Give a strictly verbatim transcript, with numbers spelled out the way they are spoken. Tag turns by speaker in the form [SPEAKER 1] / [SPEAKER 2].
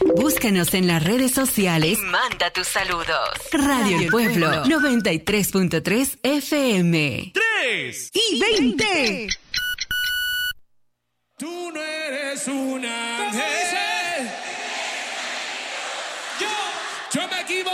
[SPEAKER 1] Búscanos en las redes sociales y manda tus saludos. Radio El Pueblo, noventa y tres punto tres F M.
[SPEAKER 2] tres
[SPEAKER 3] y veinte.
[SPEAKER 2] Tú no eres un ángel.